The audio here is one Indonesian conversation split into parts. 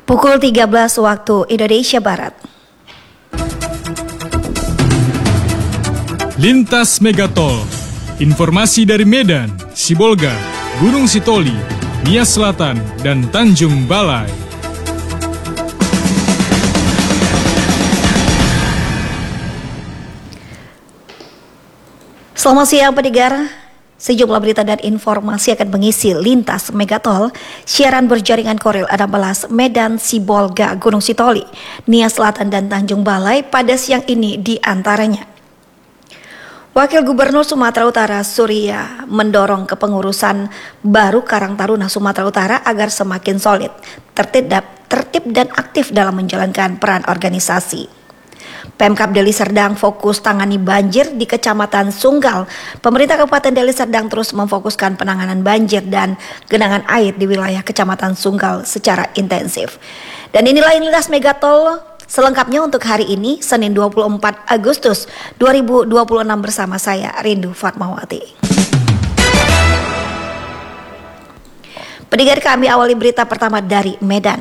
Pukul 13 waktu Indonesia Barat. Lintas Megatol. Informasi dari Medan, Sibolga, Gunung Sitoli, Nias Selatan, dan Tanjung Balai. Selamat siang pendengar. Sejumlah berita dan informasi akan mengisi Lintas Megatol, siaran berjaringan Koril 16 Medan, Sibolga, Gunung Sitoli, Nias Selatan, dan Tanjung Balai pada siang ini di antaranya. Wakil Gubernur Sumatera Utara Surya mendorong kepengurusan baru Karang Taruna Sumatera Utara agar semakin solid, tertib dan aktif dalam menjalankan peran organisasi. Pemkab Deli Serdang fokus tangani banjir di Kecamatan Sunggal. Pemerintah Kabupaten Deli Serdang terus memfokuskan penanganan banjir dan genangan air di wilayah Kecamatan Sunggal secara intensif. Dan inilah Lintas Megatol selengkapnya untuk hari ini, Senin 24 Agustus 2026 bersama saya, Rindu Fatmawati. Pendengar, kami awali berita pertama dari Medan.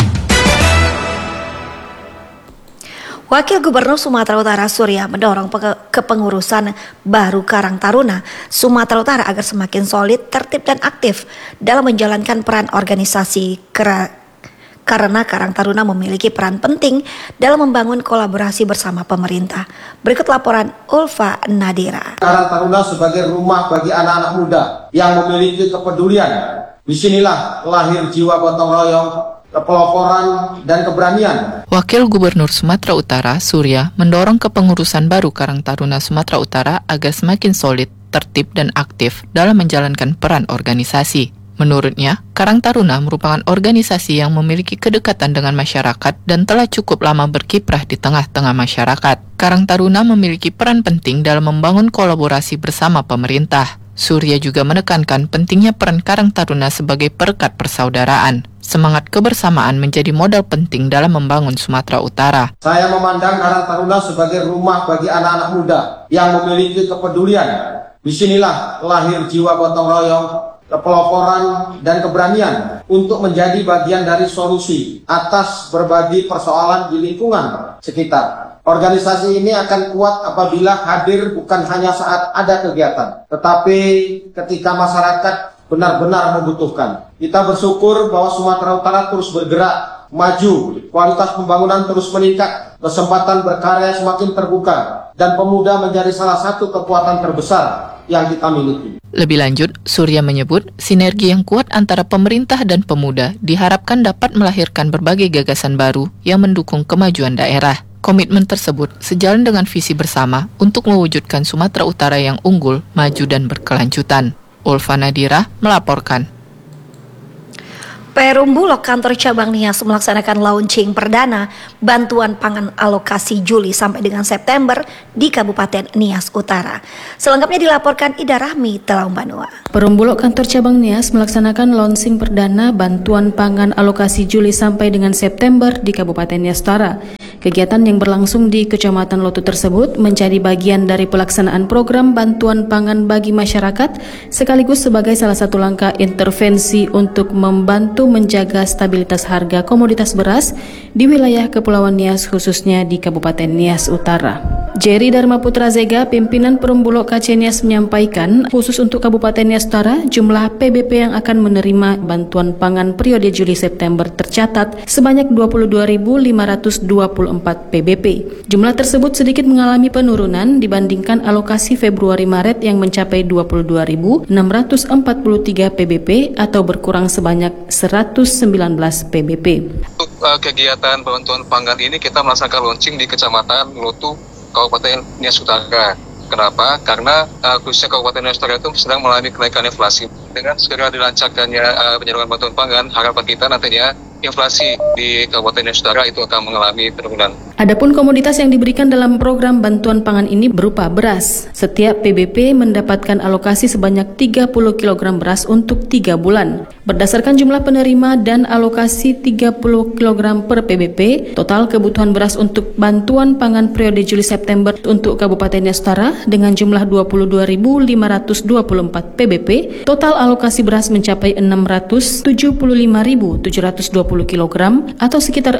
Wakil Gubernur Sumatera Utara Surya mendorong kepengurusan baru Karang Taruna Sumatera Utara agar semakin solid, tertib dan aktif dalam menjalankan peran organisasi karena Karang Taruna memiliki peran penting dalam membangun kolaborasi bersama pemerintah. Berikut laporan Ulfa Nadira. Karang Taruna sebagai rumah bagi anak-anak muda yang memiliki kepedulian. Disinilah lahir jiwa gotong royong, kepeloporan, dan keberanian. Wakil Gubernur Sumatera Utara, Surya, mendorong kepengurusan baru Karang Taruna Sumatera Utara agar semakin solid, tertib, dan aktif dalam menjalankan peran organisasi. Menurutnya, Karang Taruna merupakan organisasi yang memiliki kedekatan dengan masyarakat dan telah cukup lama berkiprah di tengah-tengah masyarakat. Karang Taruna memiliki peran penting dalam membangun kolaborasi bersama pemerintah. Surya juga menekankan pentingnya peran Karang Taruna sebagai perekat persaudaraan. Semangat kebersamaan menjadi modal penting dalam membangun Sumatera Utara. Saya memandang Karang Taruna sebagai rumah bagi anak-anak muda yang memiliki kepedulian. Disinilah lahir jiwa gotong royong, kepeloporan, dan keberanian untuk menjadi bagian dari solusi atas berbagai persoalan di lingkungan sekitar. Organisasi ini akan kuat apabila hadir bukan hanya saat ada kegiatan, tetapi ketika masyarakat benar-benar membutuhkan. Kita bersyukur bahwa Sumatera Utara terus bergerak maju, kualitas pembangunan terus meningkat, kesempatan berkarya semakin terbuka, dan pemuda menjadi salah satu kekuatan terbesar yang kita miliki. Lebih lanjut, Surya menyebut sinergi yang kuat antara pemerintah dan pemuda diharapkan dapat melahirkan berbagai gagasan baru yang mendukung kemajuan daerah. Komitmen tersebut sejalan dengan visi bersama untuk mewujudkan Sumatera Utara yang unggul, maju, dan berkelanjutan. Ulfa Nadira melaporkan. Perum Bulog kantor cabang Nias melaksanakan launching perdana bantuan pangan alokasi Juli sampai dengan September di Kabupaten Nias Utara. Selengkapnya dilaporkan Ida Rahmi Telaung Banua. Perum Bulog kantor cabang Nias melaksanakan launching perdana bantuan pangan alokasi Juli sampai dengan September di Kabupaten Nias Utara. Kegiatan yang berlangsung di Kecamatan Lotu tersebut menjadi bagian dari pelaksanaan program bantuan pangan bagi masyarakat sekaligus sebagai salah satu langkah intervensi untuk membantu menjaga stabilitas harga komoditas beras di wilayah Kepulauan Nias khususnya di Kabupaten Nias Utara. Jerry Dharma Putra Zega, pimpinan Perum Bulog KC Nias menyampaikan, khusus untuk Kabupaten Nias Utara, jumlah PBP yang akan menerima bantuan pangan periode Juli-September tercatat sebanyak 22.524 PBP. Jumlah tersebut sedikit mengalami penurunan dibandingkan alokasi Februari-Maret yang mencapai 22.643 PBP atau berkurang sebanyak 119 PBP. Untuk kegiatan bantuan pangan ini kita melaksanakan launching di Kecamatan Lotu, Kabupaten Nias Utara. Kenapa? Karena khususnya Kabupaten Nias Utara itu sedang mengalami kenaikan inflasi. Dengan segera dilancarkannya penyaluran bantuan pangan, harapan kita nantinya inflasi di Kabupaten Nias Utara itu akan mengalami penurunan. Adapun komoditas yang diberikan dalam program bantuan pangan ini berupa beras. Setiap PBP mendapatkan alokasi sebanyak 30 kg beras untuk 3 bulan. Berdasarkan jumlah penerima dan alokasi 30 kg per PBP, total kebutuhan beras untuk bantuan pangan periode Juli-September untuk Kabupaten Nias Utara dengan jumlah 22.524 PBP, total alokasi beras mencapai 675.720 kg atau sekitar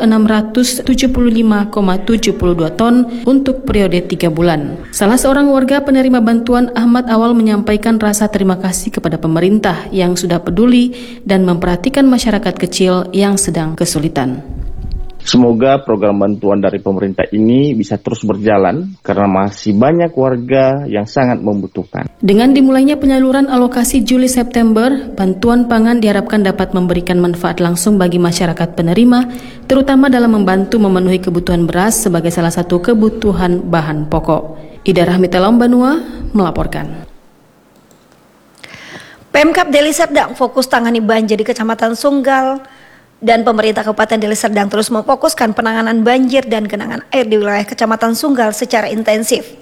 675,72 ton untuk periode 3 bulan. Salah seorang warga penerima bantuan, Ahmad Awal, menyampaikan rasa terima kasih kepada pemerintah yang sudah peduli dan memperhatikan masyarakat kecil yang sedang kesulitan. Semoga program bantuan dari pemerintah ini bisa terus berjalan karena masih banyak warga yang sangat membutuhkan. Dengan dimulainya penyaluran alokasi Juli-September, bantuan pangan diharapkan dapat memberikan manfaat langsung bagi masyarakat penerima, terutama dalam membantu memenuhi kebutuhan beras sebagai salah satu kebutuhan bahan pokok. Ida Rahmita Lambanua melaporkan. Pemkab Deli Serdang fokus tangani banjir di Kecamatan Sunggal, dan pemerintah Kabupaten Deli Serdang terus memfokuskan penanganan banjir dan genangan air di wilayah Kecamatan Sunggal secara intensif.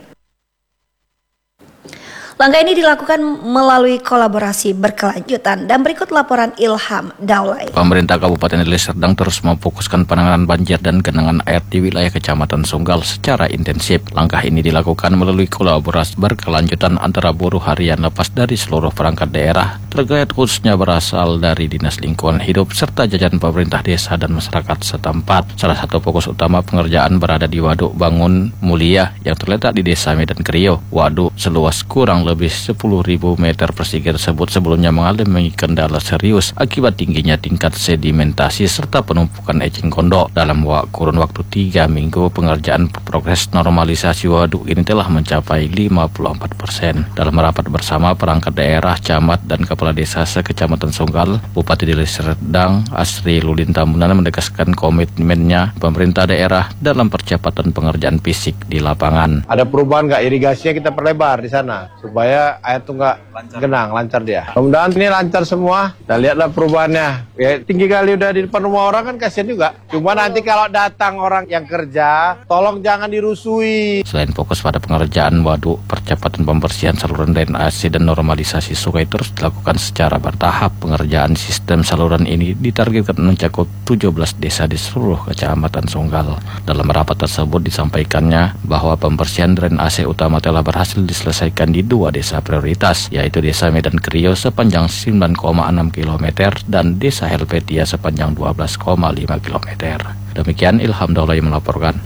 Langkah ini dilakukan melalui kolaborasi berkelanjutan, dan berikut laporan Ilham Daulay. Pemerintah Kabupaten Deli Serdang terus memfokuskan penanganan banjir dan genangan air di wilayah Kecamatan Sunggal secara intensif. Langkah ini dilakukan melalui kolaborasi berkelanjutan antara buruh harian lepas dari seluruh perangkat daerah, terkait khususnya berasal dari Dinas Lingkungan Hidup serta jajaran pemerintah desa dan masyarakat setempat. Salah satu fokus utama pengerjaan berada di Waduk Bangun Mulia yang terletak di Desa Medan Krio. Waduk seluas kurang lebih 10.000 meter persegi tersebut sebelumnya mengalami kendala serius akibat tingginya tingkat sedimentasi serta penumpukan eceng gondok. Dalam kurun waktu 3 minggu, pengerjaan progres normalisasi waduk ini telah mencapai 54%. Dalam rapat bersama perangkat daerah, camat, dan kepala desa sekecamatan Sunggal, Bupati Deli Serdang Asri Lulin Tambunan menegaskan komitmennya pemerintah daerah dalam percepatan pengerjaan fisik di lapangan. Ada perubahan nggak irigasinya, kita perlebar di sana supaya air tuh nggak genang, lancar dia. Mudah-mudahan ini lancar semua. Dan lihatlah perubahannya. Ya, tinggi kali udah di depan rumah orang kan kasihan juga. Cuma nanti kalau datang orang yang kerja, tolong jangan dirusui. Selain fokus pada pengerjaan waduk, percepatan pembersihan saluran drainase dan normalisasi sungai terus dilakukan secara bertahap. Pengerjaan sistem saluran ini ditargetkan mencakup 17 desa di seluruh Kecamatan Sunggal. Dalam rapat tersebut disampaikannya bahwa pembersihan drainase utama telah berhasil diselesaikan di 2 desa prioritas, yaitu Desa Medan Krio sepanjang 9,6 km dan Desa Helvetia sepanjang 12,5 km. Demikian Ilham Daulay melaporkan.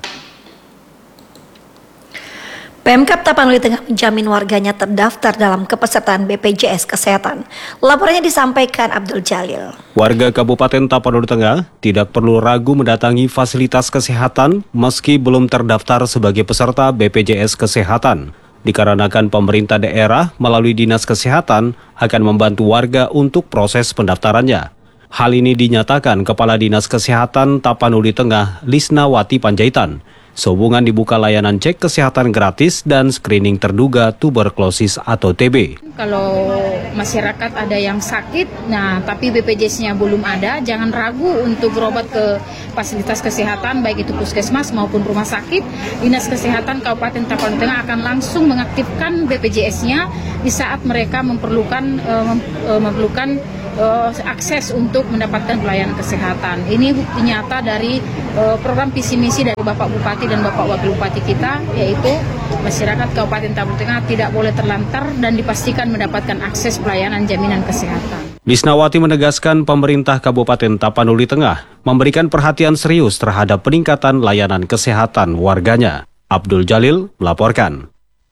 Pemkab Tapanuli Tengah menjamin warganya terdaftar dalam kepesertaan BPJS Kesehatan. Laporannya disampaikan Abdul Jalil. Warga Kabupaten Tapanuli Tengah tidak perlu ragu mendatangi fasilitas kesehatan meski belum terdaftar sebagai peserta BPJS Kesehatan, dikarenakan pemerintah daerah melalui Dinas Kesehatan akan membantu warga untuk proses pendaftarannya. Hal ini dinyatakan Kepala Dinas Kesehatan Tapanuli Tengah, Lisnawati Panjaitan, sehubungan dibuka layanan cek kesehatan gratis dan screening terduga tuberkulosis atau TB. Kalau masyarakat ada yang sakit, nah tapi BPJS-nya belum ada, jangan ragu untuk berobat ke fasilitas kesehatan, baik itu puskesmas maupun rumah sakit. Dinas Kesehatan Kabupaten Tapanuli Tengah akan langsung mengaktifkan BPJS-nya di saat mereka memerlukan akses untuk mendapatkan pelayanan kesehatan. Ini bukti nyata dari program visi misi dari Bapak Bupati dan Bapak Wakil Bupati kita, yaitu masyarakat Kabupaten Tapanuli Tengah tidak boleh terlantar dan dipastikan mendapatkan akses pelayanan jaminan kesehatan. Lisnawati menegaskan pemerintah Kabupaten Tapanuli Tengah memberikan perhatian serius terhadap peningkatan layanan kesehatan warganya. Abdul Jalil melaporkan.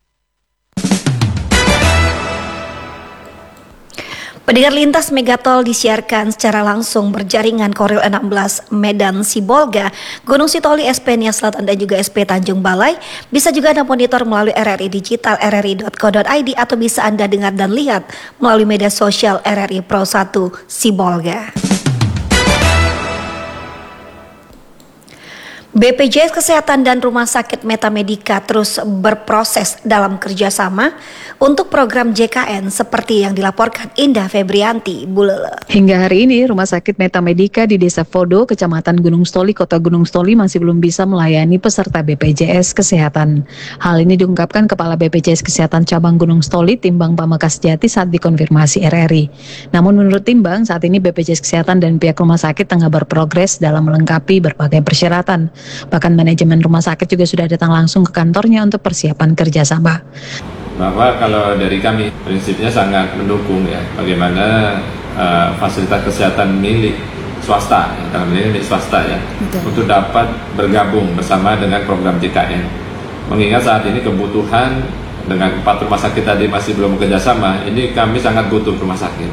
Pendengar lintas Megatol disiarkan secara langsung berjaringan Koril 16 Medan Sibolga, Gunung Sitoli, SP Nias Selatan dan juga SP Tanjung Balai. Bisa juga Anda monitor melalui RRI Digital, rri.co.id, atau bisa Anda dengar dan lihat melalui media sosial RRI Pro 1 Sibolga. BPJS Kesehatan dan Rumah Sakit Metamedika terus berproses dalam kerjasama untuk program JKN seperti yang dilaporkan Indah Febrianti Bulele. Hingga hari ini, Rumah Sakit Metamedika di Desa Fodo, Kecamatan Gunung Stoli, Kota Gunung Stoli masih belum bisa melayani peserta BPJS Kesehatan. Hal ini diungkapkan Kepala BPJS Kesehatan Cabang Gunung Stoli, Timbang Pamekasan Jati saat dikonfirmasi RRI. Namun menurut Timbang, saat ini BPJS Kesehatan dan pihak rumah sakit tengah berprogres dalam melengkapi berbagai persyaratan. Bahkan manajemen rumah sakit juga sudah datang langsung ke kantornya untuk persiapan kerjasama. Bahwa kalau dari kami prinsipnya sangat mendukung ya bagaimana fasilitas kesehatan milik swasta, dalam ini milik swasta ya, untuk dapat bergabung bersama dengan program JKN. Mengingat saat ini kebutuhan dengan 4 rumah sakit tadi masih belum bekerjasama, ini kami sangat butuh rumah sakit.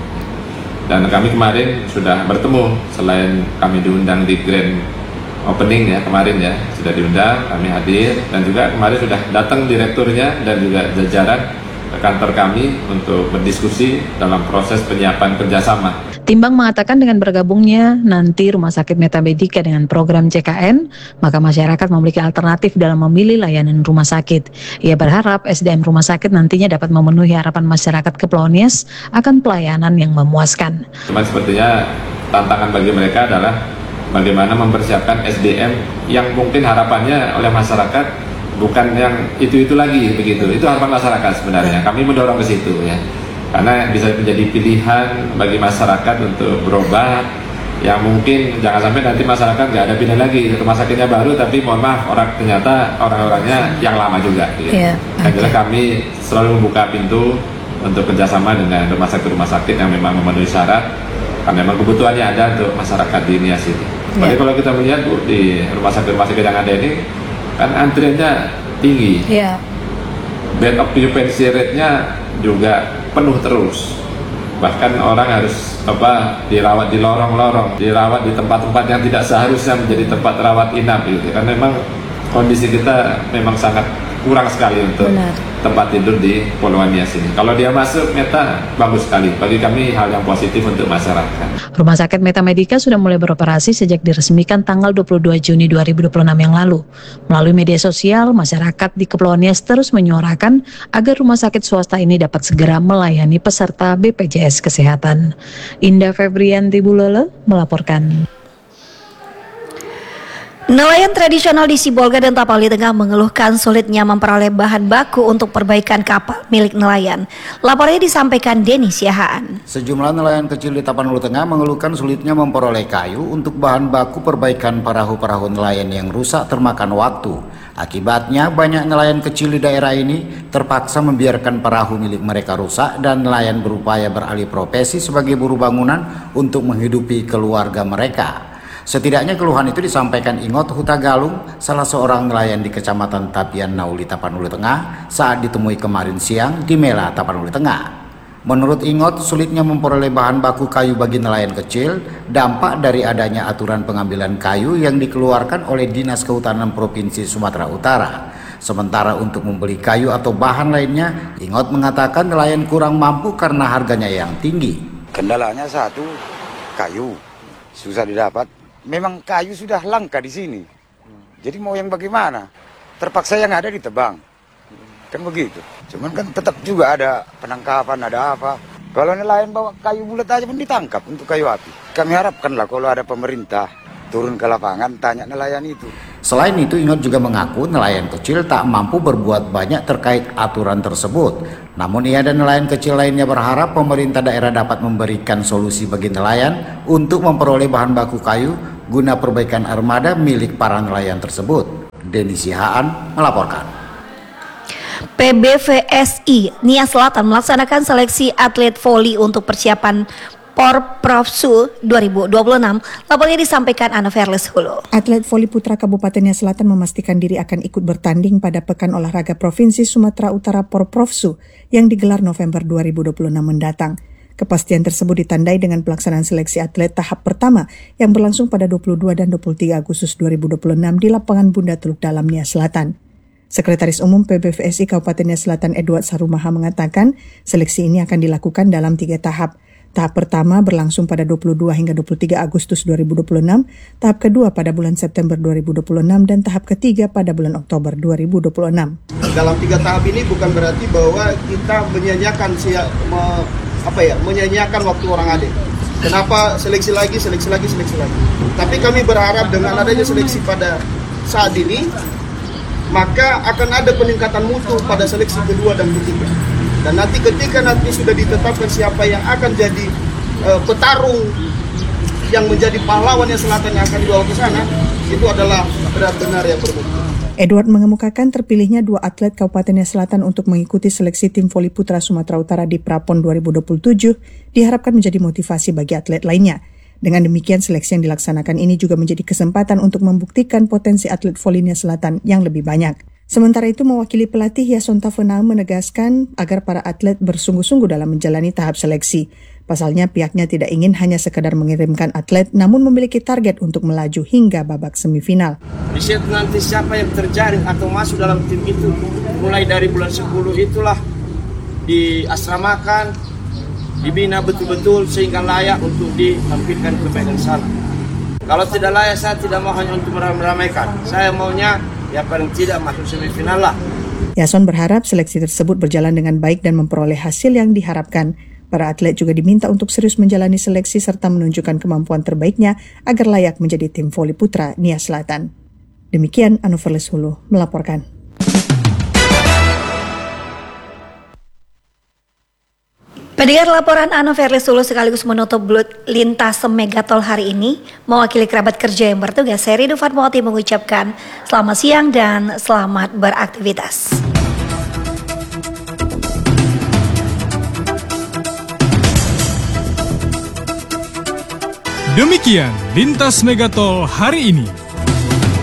Dan kami kemarin sudah bertemu, selain kami diundang di Grand Opening ya kemarin ya, sudah diundang, kami hadir, dan juga kemarin sudah datang direkturnya dan juga jajaran ke kantor kami untuk berdiskusi dalam proses penyiapan kerjasama. Timbang mengatakan dengan bergabungnya nanti Rumah Sakit Metamedika dengan program JKN, maka masyarakat memiliki alternatif dalam memilih layanan rumah sakit. Ia berharap SDM rumah sakit nantinya dapat memenuhi harapan masyarakat Kepulauan Nias akan pelayanan yang memuaskan. Cuma sepertinya tantangan bagi mereka adalah bagaimana mempersiapkan SDM yang mungkin harapannya oleh masyarakat bukan yang itu lagi begitu. Itu harapan masyarakat sebenarnya. Kami mendorong ke situ ya. Karena bisa menjadi pilihan bagi masyarakat untuk berobat yang mungkin jangan sampai nanti masyarakat nggak ada pilihan lagi, rumah sakitnya baru tapi mohon maaf ternyata orang-orangnya yang lama juga gitu. Jadi kami selalu membuka pintu untuk kerjasama dengan rumah sakit yang memang memenuhi syarat karena memang kebutuhannya ada untuk masyarakat di Nias ini. Jadi kalau kita melihat Bu, di rumah sakit yang ada ini kan antriannya tinggi, bed occupancy rate-nya juga penuh terus. Bahkan orang harus dirawat di lorong-lorong, dirawat di tempat-tempat yang tidak seharusnya menjadi tempat rawat inap gitu. Karena memang kondisi kita memang sangat kurang sekali untuk tempat tidur di Kepulauan Nias ini. Kalau dia masuk Meta, bagus sekali. Bagi kami hal yang positif untuk masyarakat. Rumah Sakit Metamedika sudah mulai beroperasi sejak diresmikan tanggal 22 Juni 2026 yang lalu. Melalui media sosial, masyarakat di Kepulauan Nias terus menyuarakan agar rumah sakit swasta ini dapat segera melayani peserta BPJS Kesehatan. Indah Febrianti Bulele melaporkan. Nelayan tradisional di Sibolga dan Tapali Tengah mengeluhkan sulitnya memperoleh bahan baku untuk perbaikan kapal milik nelayan. Laporannya disampaikan Denny Siahaan. Sejumlah nelayan kecil di Tapanuli Tengah mengeluhkan sulitnya memperoleh kayu untuk bahan baku perbaikan perahu-perahu nelayan yang rusak termakan waktu. Akibatnya banyak nelayan kecil di daerah ini terpaksa membiarkan perahu milik mereka rusak dan nelayan berupaya beralih profesi sebagai buruh bangunan untuk menghidupi keluarga mereka. Setidaknya keluhan itu disampaikan Ingot Hutagalung, salah seorang nelayan di Kecamatan Tapian Nauli Tapanuli Tengah saat ditemui kemarin siang di Mela Tapanuli Tengah. Menurut Ingot, sulitnya memperoleh bahan baku kayu bagi nelayan kecil dampak dari adanya aturan pengambilan kayu yang dikeluarkan oleh Dinas Kehutanan Provinsi Sumatera Utara. Sementara untuk membeli kayu atau bahan lainnya, Ingot mengatakan nelayan kurang mampu karena harganya yang tinggi. Kendalanya satu, kayu susah didapat. Memang kayu sudah langka di sini. Jadi mau yang bagaimana? Terpaksa yang ada ditebang. Kan begitu. Cuman kan tetap juga ada penangkapan, ada apa. Kalau nelayan bawa kayu bulat aja pun ditangkap untuk kayu api. Kami harapkanlah kalau ada pemerintah turun ke lapangan tanya nelayan itu. Selain itu, Ingot juga mengaku nelayan kecil tak mampu berbuat banyak terkait aturan tersebut. Namun ia dan nelayan kecil lainnya berharap pemerintah daerah dapat memberikan solusi bagi nelayan untuk memperoleh bahan baku kayu guna perbaikan armada milik para nelayan tersebut. Denny Siahaan melaporkan. PBVSI Nias Selatan melaksanakan seleksi atlet voli untuk persiapan Porprofsu 2026. Laporannya disampaikan Ana Verles Hulu. Atlet voli putra Kabupaten Nias Selatan memastikan diri akan ikut bertanding pada Pekan Olahraga Provinsi Sumatera Utara Porprofsu yang digelar November 2026 mendatang. Kepastian tersebut ditandai dengan pelaksanaan seleksi atlet tahap pertama yang berlangsung pada 22 dan 23 Agustus 2026 di lapangan Bunda Teluk Dalam Nias Selatan. Sekretaris Umum PBVSI Kabupaten Nias Selatan Edward Sarumaha mengatakan seleksi ini akan dilakukan dalam 3 tahap. Tahap pertama berlangsung pada 22 hingga 23 Agustus 2026, tahap kedua pada bulan September 2026, dan tahap ketiga pada bulan Oktober 2026. Dalam 3 tahap ini bukan berarti bahwa kita menyanyiakan menyanyiakan waktu orang AD. Kenapa seleksi lagi. Tapi kami berharap dengan adanya seleksi pada saat ini, maka akan ada peningkatan mutu pada seleksi kedua dan ketiga. Dan nanti ketika sudah ditetapkan siapa yang akan jadi petarung yang menjadi pahlawan yang selatan yang akan dibawa ke sana, itu adalah benar-benar yang berbukti. Edward mengemukakan terpilihnya 2 atlet Kabupaten Nias Selatan untuk mengikuti seleksi tim voli putra Sumatera Utara di Prapon 2027 diharapkan menjadi motivasi bagi atlet lainnya. Dengan demikian, seleksi yang dilaksanakan ini juga menjadi kesempatan untuk membuktikan potensi atlet voli Nias Selatan yang lebih banyak. Sementara itu, mewakili pelatih Yason Tafenau menegaskan agar para atlet bersungguh-sungguh dalam menjalani tahap seleksi. Pasalnya, pihaknya tidak ingin hanya sekadar mengirimkan atlet, namun memiliki target untuk melaju hingga babak semifinal. Di situ nanti siapa yang terjaring atau masuk dalam tim itu, mulai dari bulan 10 itulah diasramakan, dibina betul-betul sehingga layak untuk ditampilkan ke medan sana. Kalau tidak layak, saya tidak mau hanya untuk meramaikan. Saya maunya ya paling tidak masuk semifinal lah. Yason berharap seleksi tersebut berjalan dengan baik dan memperoleh hasil yang diharapkan. Para atlet juga diminta untuk serius menjalani seleksi serta menunjukkan kemampuan terbaiknya agar layak menjadi tim voli putra Nias Selatan. Demikian Anovelis Hulu melaporkan. Pendengar, laporan Anovelis Hulu sekaligus menutup lintas Megatol hari ini. Mewakili kerabat kerja yang bertugas, saya Ridu Fatmawati mengucapkan selamat siang dan selamat beraktivitas. Demikian Lintas Megatol hari ini.